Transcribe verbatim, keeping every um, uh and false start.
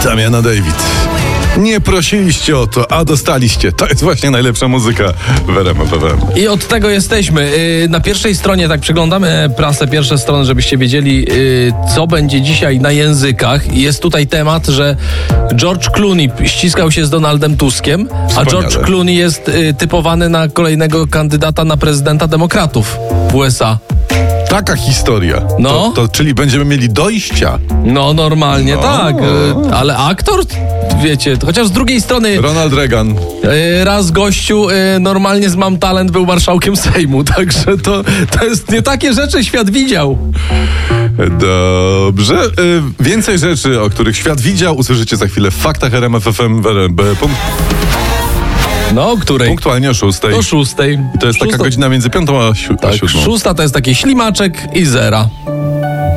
Damiana David. Nie prosiliście o to, a dostaliście. To jest właśnie najlepsza muzyka w R M F F M. I od tego jesteśmy. Na pierwszej stronie, tak przeglądamy prasę, pierwsze strony, żebyście wiedzieli, co będzie dzisiaj na językach. Jest tutaj temat, że George Clooney ściskał się z Donaldem Tuskiem, a George Clooney jest typowany na kolejnego kandydata na prezydenta demokratów w U S A. Taka historia. No. To, to, czyli będziemy mieli dojścia. No normalnie no. tak, ale aktor, wiecie, chociaż z drugiej strony Ronald Reagan. Raz gościu normalnie z Mam Talent był marszałkiem Sejmu, także to, to jest nie takie rzeczy świat widział. Dobrze. Więcej rzeczy, o których świat widział, usłyszycie za chwilę w faktach R M F F M w R M B. No, której? Punktualnie o szóstej. O szóstej. To jest Szósta... taka godzina między piątą a, si- tak, a siódmą. Szósta to jest taki ślimaczek i zera.